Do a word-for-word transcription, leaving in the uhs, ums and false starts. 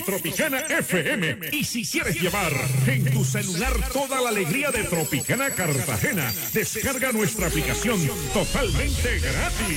Tropicana F M. Y si quieres llevar en tu celular toda la alegría de Tropicana Cartagena, descarga nuestra aplicación totalmente gratis.